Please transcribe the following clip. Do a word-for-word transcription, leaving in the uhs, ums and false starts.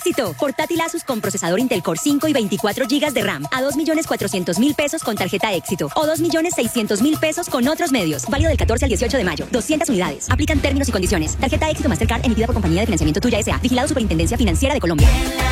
éxito. Portátil Asus con procesador Intel Core cinco y veinticuatro gigas de RAM a dos millones cuatrocientos mil pesos con tarjeta éxito o dos millones seiscientos mil pesos con otros medios. Válido del catorce al dieciocho de mayo. doscientas unidades. Aplican términos y condiciones. Tarjeta éxito Mastercard emitida por Compañía de Financiamiento Tuya S A. Vigilado Superintendencia Financiera de Colombia.